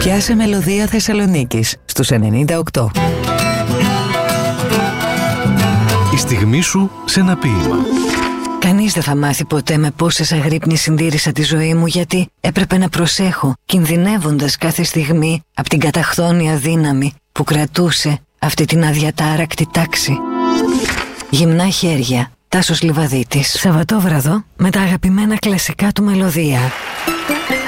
Πιάσε μελωδία Θεσσαλονίκης στους 98. Η στιγμή σου σε ένα ποίημα. Κανείς δεν θα μάθει ποτέ με πόσες αγρύπνεις συντήρησα τη ζωή μου, γιατί έπρεπε να προσέχω, κινδυνεύοντας κάθε στιγμή από την καταχθόνια δύναμη που κρατούσε αυτή την αδιατάρακτη τάξη. Γυμνά χέρια, Τάσος Λιβαδίτης. Σαββατόβραδο με τα αγαπημένα κλασικά του μελωδία.